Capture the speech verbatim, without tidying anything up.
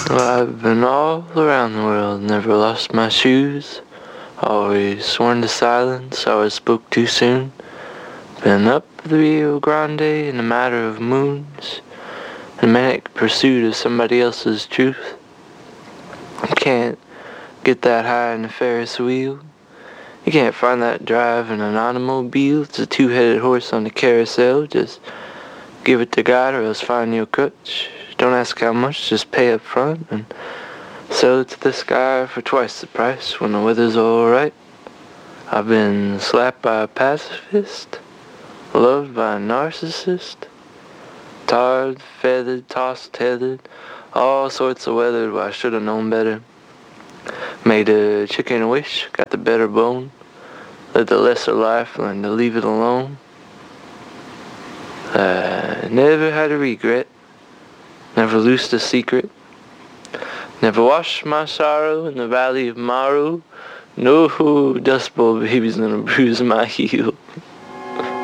Well, I've been all around the world, never lost my shoes. Always sworn to silence, always spoke too soon. Been up the Rio Grande in a matter of moons, in manic pursuit of somebody else's truth. You can't get that high in a Ferris wheel. You can't find that drive in an automobile. It's a two-headed horse on the carousel. Just give it to God or else find your crutch. Don't ask how much, just pay up front and sell it to this guy for twice the price when the weather's alright. I've been slapped by a pacifist, loved by a narcissist, tarred, feathered, tossed, tethered, all sorts of weathered where I should have known better. Made a chicken wish, got the better bone, let the lesser life learn to leave it alone. I never had a regret, never loosed a secret, never washed my sorrow in the valley of Maru. No Dust Bowl baby's gonna bruise my heel.